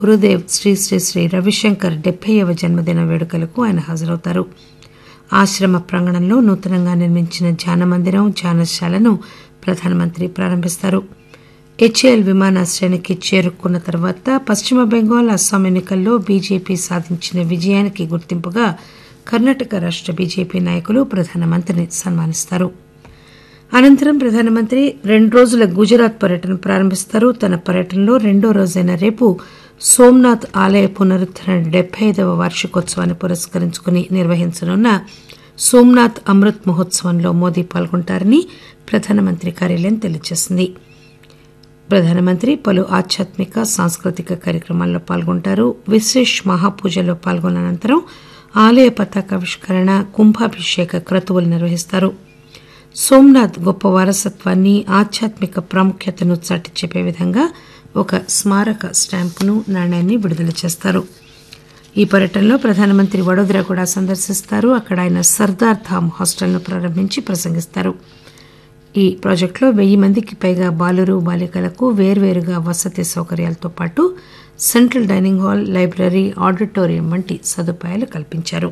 గురుదేవ్ శ్రీ శ్రీ శ్రీ రవిశంకర్ 70వ జన్మదిన వేడుకలకు ఆయన హాజరవుతారు. ఆశ్రమ ప్రాంగణంలో నూతనంగా నిర్మించిన ధ్యాన మందిరం, ధ్యానశాలను ప్రధానమంత్రి ప్రారంభిస్తారు. హెచ్ఏఎల్ విమానాశ్రయానికి చేరుకున్న తర్వాత పశ్చిమ బెంగాల్, అస్సాం ఎన్నికల్లో బీజేపీ సాధించిన విజయానికి గుర్తింపుగా కర్ణాటక రాష్ట బీజేపీ నాయకులు ప్రధానమంత్రిని సన్మానిస్తారు. అనంతరం ప్రధానమంత్రి 2 రోజుల గుజరాత్ పర్యటన ప్రారంభిస్తారు. తన పర్యటనలో 2వ రోజైన రేపు సోమనాథ్ ఆలయ పునరుద్దరణ 75వ వార్షికోత్సవాన్ని పురస్కరించుకుని నిర్వహించనున్న సోమనాథ్ అమృత్ మహోత్సవంలో మోదీ పాల్గొంటారని ప్రధానమంత్రి కార్యాలయం తెలియజేసింది. ప్రధానమంత్రి పలు ఆధ్యాత్మిక, సాంస్కృతిక కార్యక్రమాల్లో పాల్గొంటారు. విశేష్ మహాపూజలో పాల్గొన్న అనంతరం ఆలయ పతాకావిష్కరణ, కుంభాభిషేక క్రతువులు నిర్వహిస్తారు. సోమనాథ్ గొప్ప వారసత్వాన్ని, ఆధ్యాత్మిక ప్రాముఖ్యతను చాటి చెప్పే విధంగా ఒక స్మారక స్టాంపును, నాణ్యాన్ని విడుదల చేస్తారు. ఈ పర్యటనలో ప్రధానమంత్రి వడోదర కూడా సందర్శిస్తారు. అక్కడ ఆయన సర్దార్ ధామ్ హాస్టల్ను ప్రారంభించి ప్రసంగిస్తారు. ఈ ప్రాజెక్టులో 1000 మందికి పైగా బాలురు, బాలికలకు వేర్వేరుగా వసతి సౌకర్యాలతో పాటు central dining hall, library, auditorium వంటి సదుపాయాలు కల్పించారు.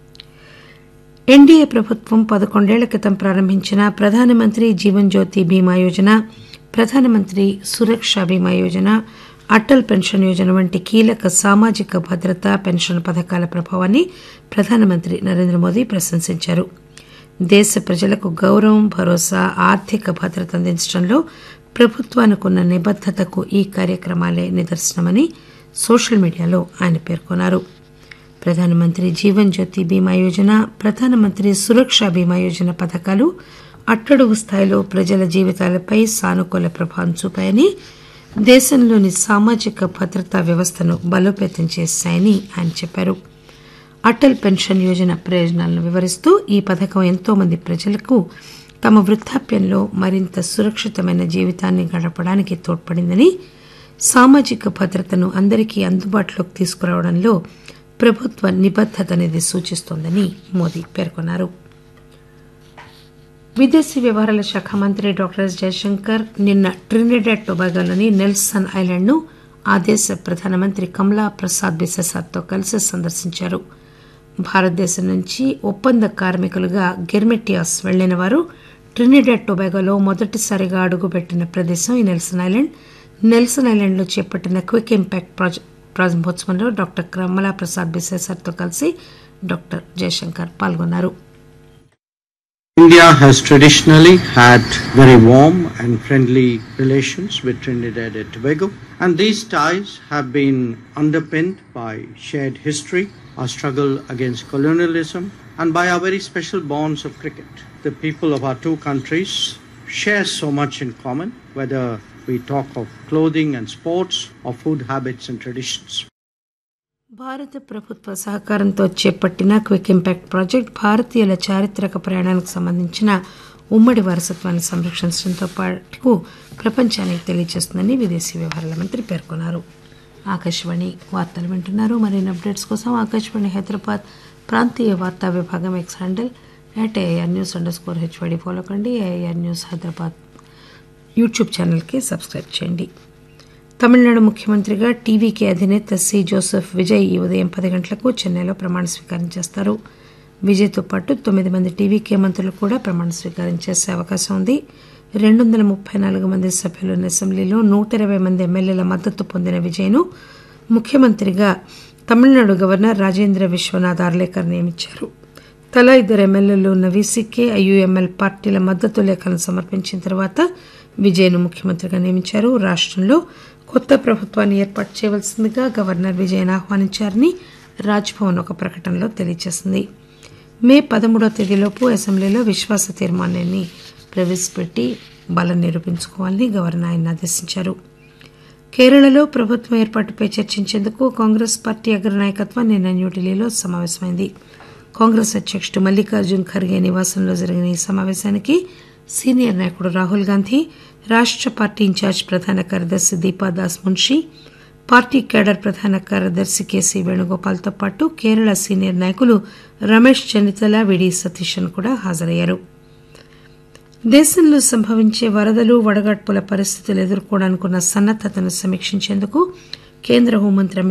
ఎన్డీఏ ప్రభుత్వం 11 ఏళ్ల క్రితం ప్రారంభించిన ప్రధానమంత్రి జీవన్ జ్యోతి బీమా యోజన, ప్రధానమంత్రి సురక్ష బీమా యోజన, అటల్ పెన్షన్ యోజన వంటి కీలక సామాజిక భద్రత, పెన్షన్ పథకాల ప్రభావాన్ని ప్రధానమంత్రి నరేంద్ర మోదీ ప్రశంసించారు. దేశ ప్రజలకు గౌరవం, భరోసా, ఆర్థిక భద్రత అందించడంలో ప్రభుత్వానికి ఉన్న నిబద్దతకు ఈ కార్యక్రమాలే నిదర్శనమని సోషల్ మీడియాలో ఆయన పేర్కొన్నారు. ప్రధానమంత్రి జీవన్ జ్యోతి బీమా యోజన, ప్రధానమంత్రి సురక్ష బీమా యోజన పథకాలు అట్టడుగు స్థాయిలో ప్రజల జీవితాలపై సానుకూల ప్రభావం చూపాయని, దేశంలోని సామాజిక భద్రతా వ్యవస్థను బలోపేతం చేశాయని ఆయన చెప్పారు. అటల్ పెన్షన్ యోజన ప్రయోజనాలను వివరిస్తూ ఈ పథకం ఎంతో మంది ప్రజలకు తమ వృద్ధాప్యంలో మరింత సురక్షితమైన జీవితాన్ని గడపడానికి తోడ్పడిందని, సామాజిక భద్రతను అందరికీ అందుబాటులోకి తీసుకురావడంలో ప్రభుత్వ నిబద్దతనేది సూచిస్తోందని మోదీ పేర్కొన్నారు. విదేశీ వ్యవహారాల శాఖ మంత్రి డాక్టర్ ఎస్ జయశంకర్ నిన్న ట్రినిడాడ్ టొబాగోలోని నెల్సన్ ఐలాండ్ను ఆ దేశ ప్రధానమంత్రి కమలా ప్రసాద్ బిసెసార్తో కలిసి సందర్శించారు. భారతదేశం నుంచి ఒప్పంద కార్మికులుగా గెర్మెటియాస్ వెళ్లిన వారు ట్రినిడాడ్ టొబాగోలో మొదటిసారిగా అడుగుపెట్టిన ప్రదేశం ఈ నెల్సన్ ఐలాండ్. నెల్సన్ ఐలాండ్లో చేపట్టిన క్విక్ ఇంపాక్ట్ ప్రారంభోత్సవంలో డాక్టర్ కమలా ప్రసాద్ బిసెసార్తో కలిసి డాక్టర్ జయశంకర్ పాల్గొన్నారు. India has traditionally had very warm and friendly relations with Trinidad and Tobago, and these ties have been underpinned by shared history, our struggle against colonialism, and by our very special bonds of cricket. The people of our two countries share so much in common, whether we talk of clothing and sports or food habits and traditions. భారత ప్రభుత్వ సహకారంతో చేపట్టిన quick impact project భారతీయుల చారిత్రక ప్రయాణానికి సంబంధించిన ఉమ్మడి వారసత్వాన్ని సంరక్షించడంతో పాటు ప్రపంచానికి తెలియజేస్తుందని విదేశీ వ్యవహారాల మంత్రి పేర్కొన్నారు. ఆకాశవాణి వార్తలు వింటున్నారు. మరిన్ని అప్డేట్స్ కోసం ఆకాశవాణి హైదరాబాద్ ప్రాంతీయ వార్తా విభాగం ఎక్స్ హ్యాండిల్ @AIRnews_HYD ఫాలో కండి. AIR న్యూస్ హైదరాబాద్ యూట్యూబ్ ఛానల్కి సబ్స్క్రైబ్ చేయండి. తమిళనాడు ముఖ్యమంత్రిగా టీవీకే అధినేత సి జోసెఫ్ విజయ్ ఈ ఉదయం 10 గంటలకు చెన్నైలో ప్రమాణ స్వీకారం చేస్తారు. విజయ్తో పాటు 9 మంది టీవీకే మంత్రులు కూడా ప్రమాణ స్వీకారం చేసే అవకాశం ఉంది. 234 మంది సభ్యులున్న అసెంబ్లీలో 120 మంది ఎమ్మెల్యేల మద్దతు పొందిన విజయ్ను ముఖ్యమంత్రిగా తమిళనాడు గవర్నర్ రాజేంద్ర విశ్వనాథ్ ఆర్లేకర్ నియమించారు. తలా 2 ఎమ్మెల్యేలు ఉన్న వీసీకే, ఐయుఎంఎల్ పార్టీల మద్దతు లేఖలను సమర్పించిన తర్వాత విజయ్ను ముఖ్యమంత్రిగా నియమించారు. రాష్టంలో కొత్త ప్రభుత్వాన్ని ఏర్పాటు చేయవలసిందిగా గవర్నర్ విజయ్ను ఆహ్వానించారని రాజ్భవన్ ఒక ప్రకటనలో తెలియజేసింది. మే 13వ తేదీలోపు అసెంబ్లీలో విశ్వాస తీర్మానాన్ని ప్రవేశపెట్టి బలం నిరూపించుకోవాలని గవర్నర్ ఆయన ఆదేశించారు. కేరళలో ప్రభుత్వం ఏర్పాటుపై చర్చించేందుకు కాంగ్రెస్ పార్టీ అగ్రనాయకత్వం నిన్న న్యూఢిల్లీలో సమావేశమైంది. కాంగ్రెస్ అధ్యక్షుడు మల్లికార్జున్ ఖర్గే నివాసంలో జరిగిన ఈ సమావేశానికి సీనియర్ నాయకుడు రాహుల్ గాంధీ, రాష్ట పార్టీ ఇన్ఛార్జ్ ప్రధాన కార్యదర్శి దీపాదాస్ మున్షీ, పార్టీ కేడర్ ప్రధాన కార్యదర్శి కేసీ వేణుగోపాల్తో పాటు కేరళ సీనియర్ నాయకులు రమేష్ చెన్నితల, విడి సతీశన్ కూడా హాజరయ్యారు. దేశంలో సంభవించే వరదలు, వడగాడ్పుల పరిస్థితులు ఎదుర్కోవడానికున్న సన్నద్దతను సమీక్షించేందుకు కేంద్ర హోంమంత్రి